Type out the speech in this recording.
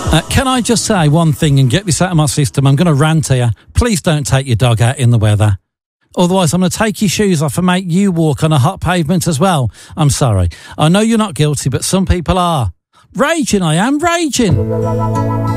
Can I just say one thing and get this out of my system? I'm going to rant here. Please don't take your dog out in the weather. Otherwise, I'm going to take your shoes off and make you walk on a hot pavement as well. I'm sorry. I know you're not guilty, but some people are. Raging, I am raging.